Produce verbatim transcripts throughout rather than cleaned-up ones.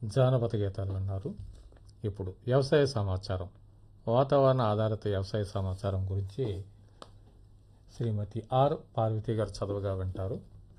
జానపద గీతాలు విన్నారు. ఇప్పుడు వ్యవసాయ సమాచారం, వాతావరణ ఆధారిత వ్యవసాయ సమాచారం గురించి శ్రీమతి ఆర్ పార్వతి గారు చదువుగా వింటారు.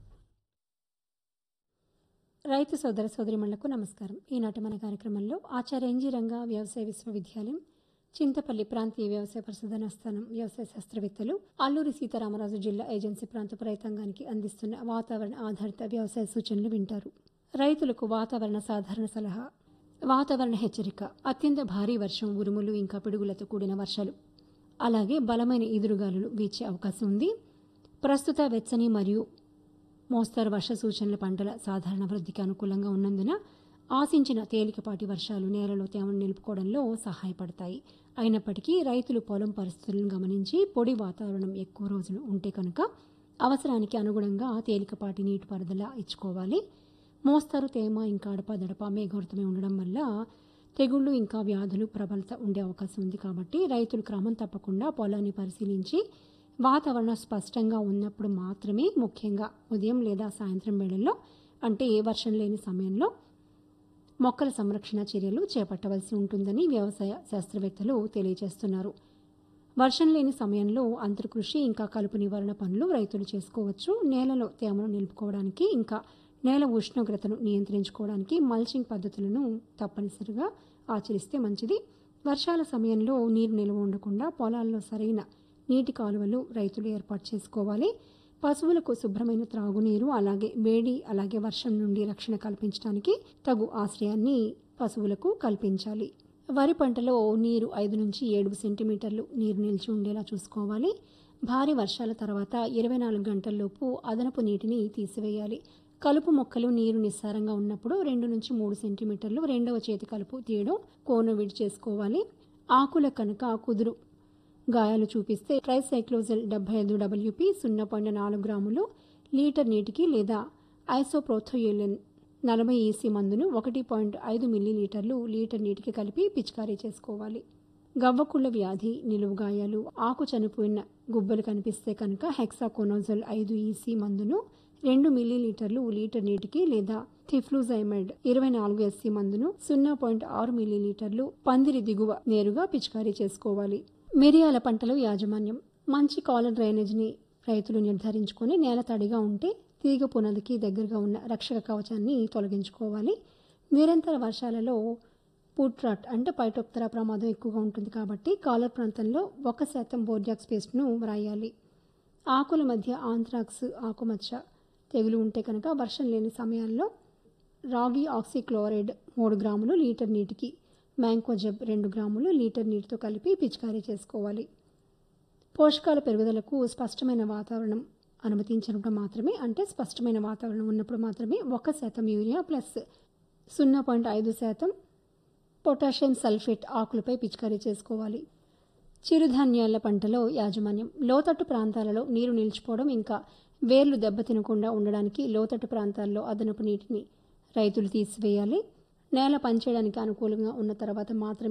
రైతు సోదర సోదరిమణులకు నమస్కారం. ఈనాటి మన కార్యక్రమంలో ఆచార్య ఎన్జీ రంగా వ్యవసాయ విశ్వవిద్యాలయం చింతపల్లి ప్రాంతీయ వ్యవసాయ పరిశోధనా స్థానం వ్యవసాయ శాస్త్రవేత్తలు అల్లూరి సీతారామరాజు జిల్లా ఏజెన్సీ ప్రాంత రైతాంగానికి అందిస్తున్న వాతావరణ ఆధారిత వ్యవసాయ సూచనలు వింటారు. రైతులకు వాతావరణ సాధారణ సలహా. వాతావరణ హెచ్చరిక: అత్యంత భారీ వర్షం, ఉరుములు ఇంకా పిడుగులతో కూడిన వర్షాలు, అలాగే బలమైన ఈదురుగాలులు వీచే అవకాశం ఉంది. ప్రస్తుత వెచ్చని మరియు మోస్తరు వర్ష సూచనల పంటల సాధారణ వృద్ధికి అనుకూలంగా ఉన్నందున ఆశించిన తేలికపాటి వర్షాలు నేలలో తేమను నిలుపుకోవడంలో సహాయపడతాయి. అయినప్పటికీ రైతులు పొలం పరిస్థితులను గమనించి పొడి వాతావరణం ఎక్కువ రోజులు ఉంటే కనుక అవసరానికి అనుగుణంగా తేలికపాటి నీటిపారుదల ఇచ్చుకోవాలి. మోస్తరు తేమ ఇంకా అడపాదడప మేఘావృతమై ఉండడం వల్ల తెగుళ్లు ఇంకా వ్యాధులు ప్రబలత ఉండే అవకాశం ఉంది. కాబట్టి రైతులు క్రమం తప్పకుండా పొలాన్ని పరిశీలించి వాతావరణం స్పష్టంగా ఉన్నప్పుడు మాత్రమే, ముఖ్యంగా ఉదయం లేదా సాయంత్రం వేళల్లో అంటే ఏ వర్షం లేని సమయంలో మొక్కల సంరక్షణ చర్యలు చేపట్టవలసి ఉంటుందని వ్యవసాయ శాస్త్రవేత్తలు తెలియజేస్తున్నారు. వర్షం లేని సమయంలో అంతర్కృషి ఇంకా కలుపు నివారణ పనులు రైతులు చేసుకోవచ్చు. నేలలో తేమను నిలుపుకోవడానికి ఇంకా నేల ఉష్ణోగ్రతను నియంత్రించుకోవడానికి మల్చింగ్ పద్ధతులను తప్పనిసరిగా ఆచరిస్తే మంచిది. వర్షాల సమయంలో నీరు నిల్వ ఉండకుండా పొలాల్లో సరైన నీటి కాలువలు రైతులు ఏర్పాటు చేసుకోవాలి. పశువులకు శుభ్రమైన త్రాగునీరు, అలాగే వేడి, అలాగే వర్షం నుండి రక్షణ కల్పించడానికి తగు ఆశ్రయాన్ని పశువులకు కల్పించాలి. వరి పంటలో నీరు ఐదు నుంచి ఏడు సెంటీమీటర్లు నీరు నిలిచి ఉండేలా చూసుకోవాలి. భారీ వర్షాల తర్వాత ఇరవై నాలుగు గంటల్లోపు అదనపు నీటిని తీసివేయాలి. కలుపు మొక్కలు నీరు నిస్సారంగా ఉన్నప్పుడు రెండు నుంచి మూడు సెంటీమీటర్లు రెండవ చేతి కలుపు తీయడం, కోను విడి చేసుకోవాలి. ఆకుల కనుక కుదురు గాయాలు చూపిస్తే ట్రైసైక్లోజెల్ డెబ్బై ఐదు డబ్ల్యూపీ సున్నా పాయింట్ నాలుగు గ్రాములు లీటర్ నీటికి లేదా ఐసోప్రోథోయులిన్ నలభై ఈసీ మందును ఒకటి పాయింట్ ఐదు మిల్లీలీటర్లు లీటర్ నీటికి కలిపి పిచికారీ చేసుకోవాలి. గవ్వకుళ్ళ వ్యాధి, నిలువు గాయాలు, ఆకు చనిపోయిన గుబ్బలు కనిపిస్తే కనుక హెక్సాకోనోజోల్ ఐదు ఈసీ మందును రెండు మిల్లీలీటర్లు లీటర్ నీటికి లేదా థిఫ్లూజైమెడ్ ఇరవై నాలుగు ఎస్సీ మందును సున్నా పాయింట్ ఆరు మిల్లీలీటర్లు పందిరి దిగువ నేరుగా పిచికారీ చేసుకోవాలి. మిరియాల పంటలో యాజమాన్యం: మంచి కాలర్ డ్రైనేజ్ని రైతులు నిర్ధారించుకొని నేల తడిగా ఉంటే తీగ పునాదికి దగ్గరగా ఉన్న రక్షక కవచాన్ని తొలగించుకోవాలి. నిరంతర వర్షాలలో పుట్రాట్ అంటే పైటోప్తెరా ప్రమాదం ఎక్కువగా ఉంటుంది. కాబట్టి కాలర్ ప్రాంతంలో ఒక శాతం బోర్జాక్స్ పేస్ట్ను వ్రాయాలి. ఆకుల మధ్య ఆంథ్రాక్స్, ఆకుమచ్చ తెగులు ఉంటే కనుక వర్షం లేని సమయాల్లో రాగి ఆక్సిక్లోరైడ్ మూడు గ్రాములు లీటర్ నీటికి, మ్యాంకోజెబ్ రెండు గ్రాములు లీటర్ నీటితో కలిపి పిచికారీ చేసుకోవాలి. పోషకాల పెరుగుదలకు స్పష్టమైన వాతావరణం అనుమతించినప్పుడు మాత్రమే, అంటే స్పష్టమైన వాతావరణం ఉన్నప్పుడు మాత్రమే ఒక శాతం యూరియా ప్లస్ సున్నా పాయింట్ ఐదు శాతం పొటాషియం సల్ఫేట్ ఆకులపై పిచికారీ చేసుకోవాలి. చిరుధాన్యాల పంటలో యాజమాన్యం: లోతట్టు ప్రాంతాలలో నీరు నిలిచిపోవడం ఇంకా వేర్లు దెబ్బతినకుండా ఉండడానికి లోతట్టు ప్రాంతాల్లో అదనపు నీటిని రైతులు తీసివేయాలి. నేల పనిచేయడానికి అనుకూలంగా ఉన్న తర్వాత మాత్రమే